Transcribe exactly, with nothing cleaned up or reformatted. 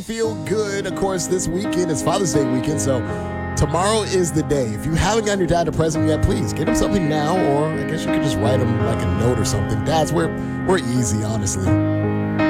Feel good. Of course, this weekend is Father's Day weekend, so tomorrow is the day. If you haven't gotten your dad a present yet, please get him something now, or I guess you could just write him like a note or something. Dads, we're we're easy, honestly.